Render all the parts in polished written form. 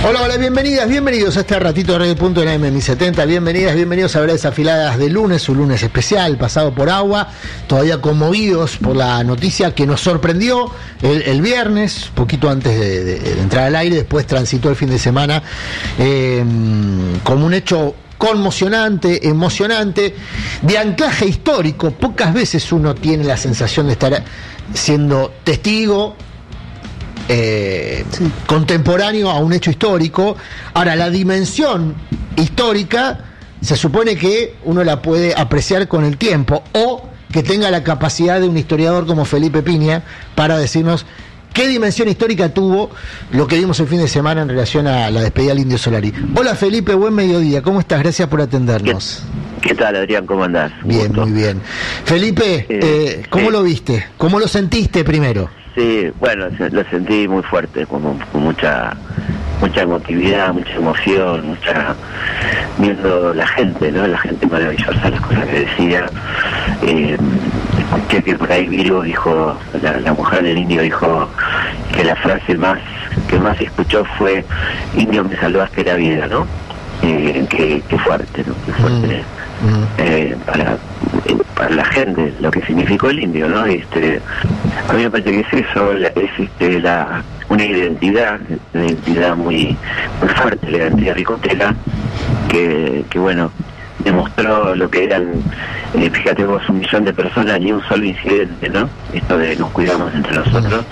Hola, hola, bienvenidos a este ratito de Radio Punto en AM 1070, bienvenidos a Verdades Afiladas de lunes, un lunes especial, pasado por agua, todavía conmovidos por la noticia que nos sorprendió el viernes, poquito antes de entrar al aire, después transitó el fin de semana, como un hecho conmocionante, emocionante, de anclaje histórico. Pocas veces uno tiene la sensación de estar siendo testigo contemporáneo a un hecho histórico. Ahora, la dimensión histórica se supone que uno la puede apreciar con el tiempo, o que tenga la capacidad de un historiador como Felipe Piña para decirnos qué dimensión histórica tuvo lo que vimos el fin de semana en relación a la despedida del Indio Solari. Hola Felipe, buen mediodía, ¿cómo estás? Gracias por atendernos. ¿Qué tal, Adrián? ¿Cómo andás? Bien, muy bien. Felipe, ¿cómo lo viste? ¿Cómo lo sentiste primero? Sí, bueno, lo sentí muy fuerte, con mucha emotividad, mucha emoción, viendo la gente, ¿no? La gente maravillosa, las cosas que decía. Escuché que por ahí Virgo dijo, la mujer del indio dijo que la frase que más escuchó fue: "Indio, me salvaste la vida", ¿no? Qué fuerte, ¿no? Qué fuerte. Para la gente, lo que significó el indio, ¿no? A mí me parece que es eso, una identidad muy fuerte, la identidad ricotera, que bueno, demostró lo que eran, fíjate vos, 1 millón de personas, ni un solo incidente, ¿no? Esto de nos cuidamos entre nosotros.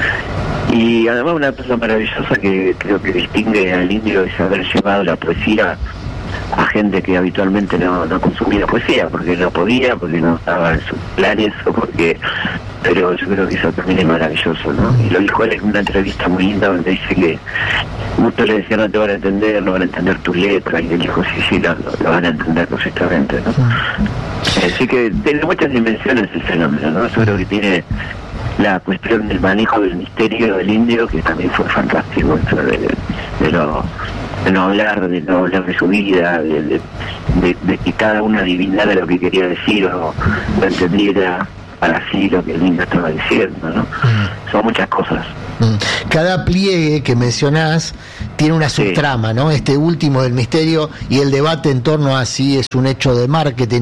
Y además una cosa maravillosa que creo que distingue al indio es haber llevado la poesía a gente que habitualmente no consumía poesía, porque no podía, porque no estaba en sus planes, pero yo creo que eso también es maravilloso, ¿no? Y lo dijo él en una entrevista muy linda donde dice que muchos le decían: no te van a entender tus letras, y él dijo: sí, lo van a entender perfectamente, ¿no? Así que tiene muchas dimensiones el fenómeno, ¿no? Yo creo que tiene la cuestión del manejo del misterio del indio, que también fue fantástico, de no hablar de su vida, de que cada uno adivinara lo que quería decir o entendiera para sí lo que el indio estaba diciendo, ¿no? Son muchas cosas. Cada pliegue que mencionás tiene una subtrama, ¿no? Este último del misterio y el debate en torno a si es un hecho de marketing,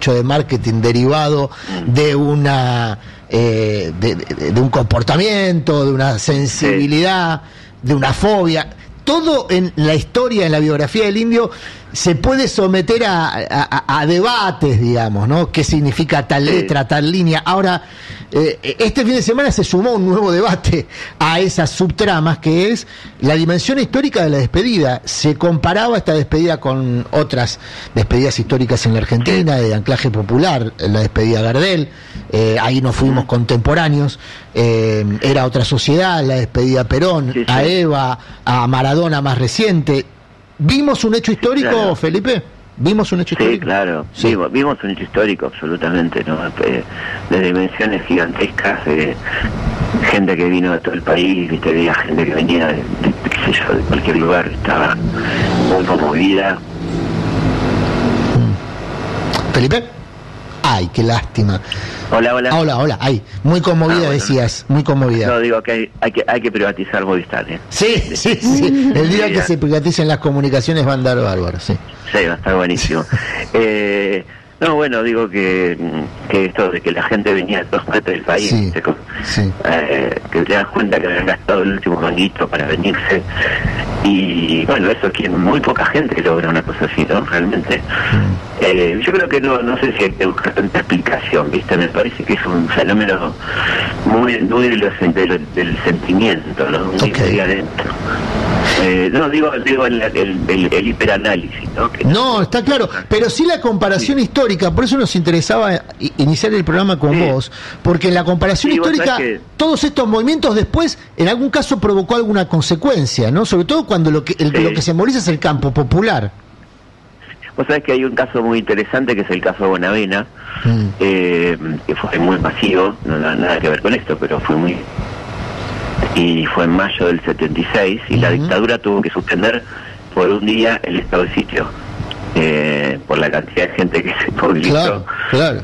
derivado de una de un comportamiento, de una sensibilidad, de una fobia. Todo en la historia, en la biografía del indio, se puede someter a debates, digamos, ¿no? ¿Qué significa tal letra, tal línea? Ahora, este fin de semana se sumó un nuevo debate a esas subtramas, que es la dimensión histórica de la despedida. Se comparaba esta despedida con otras despedidas históricas en la Argentina, de anclaje popular, la despedida Gardel, ahí nos fuimos contemporáneos, era otra sociedad, la despedida Perón, a Eva, a Maradona más reciente. ¿Vimos un hecho histórico, claro, Felipe? ¿Vimos un hecho histórico? Claro. Sí, vimos un hecho histórico, absolutamente, ¿no? De dimensiones gigantescas, gente que vino de todo el país, ¿viste? Había gente que venía de qué sé yo, de cualquier lugar, estaba muy conmovida. ¿Felipe? Ay, qué lástima. Hola. Ay, muy conmovida, decías, muy conmovida. No, digo que hay que privatizar Movistar, ¿eh? Sí. El día que se privaticen las comunicaciones va a andar bárbaro, sí. Sí, va a estar buenísimo. No, bueno, digo que esto de que la gente venía de todas partes del país, que te das cuenta que habían gastado el último manguito para venirse, y bueno, eso que muy poca gente logra una cosa así, ¿no? Realmente. Yo creo que no sé si hay que buscar tanta explicación, ¿viste? Me parece que es un fenómeno muy del sentimiento, ¿no? Muy de adentro. No, digo el hiperanálisis, ¿no? No, está claro, pero sí la comparación histórica, por eso nos interesaba iniciar el programa con vos, porque en la comparación histórica, todos estos movimientos después, en algún caso provocó alguna consecuencia, ¿no? Sobre todo cuando lo que se moviliza es el campo popular. Vos sabés que hay un caso muy interesante, que es el caso de Bonavena, que fue muy masivo, no nada que ver con esto, pero fue muy... Y fue en mayo del 76, y la dictadura tuvo que suspender por un día el estado de sitio, por la cantidad de gente que se movilizó. Claro.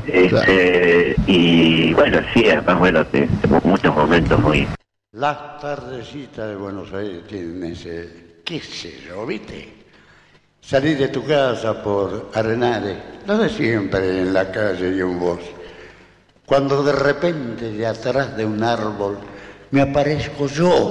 Y bueno, sí, además, bueno, muchos momentos muy... Las tardecitas de Buenos Aires tienen ese qué sé yo, ¿viste? Salí de tu casa por Arenales, lo de siempre en la calle y en vos. Cuando de repente de atrás de un árbol me aparezco yo.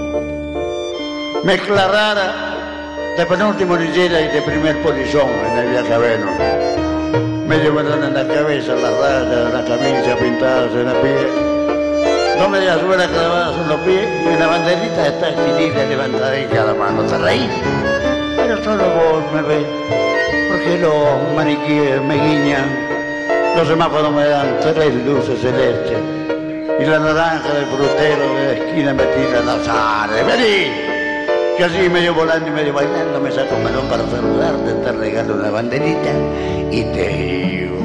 Me aclarara de penúltimo lillera y de primer polizón en el viaje a Venus. Me llevaron en la cabeza las rayas de la camisa pintadas en la piel. No me digas suelas clavadas en los pies y una banderita está estilita levantada y cada mano te reís. Pero solo vos me ves, porque los maniquíes me guiñan. Los semáforos me dan 3 luces celestes y la naranja del frutero de la esquina me tira las ares. ¡Vení! Que así medio volando y medio bailando me saco un melón para saludarte, te regalo una banderita y te digo